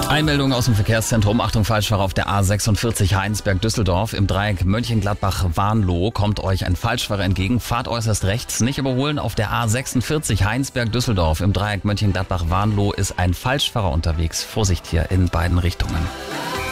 Einmeldung aus dem Verkehrszentrum. Achtung, Falschfahrer auf der A46 Heinsberg-Düsseldorf. Im Dreieck Mönchengladbach-Warnloh kommt euch ein Falschfahrer entgegen. Fahrt äußerst rechts, nicht überholen. Auf der A46 Heinsberg-Düsseldorf. Im Dreieck Mönchengladbach-Warnloh ist ein Falschfahrer unterwegs. Vorsicht hier in beiden Richtungen.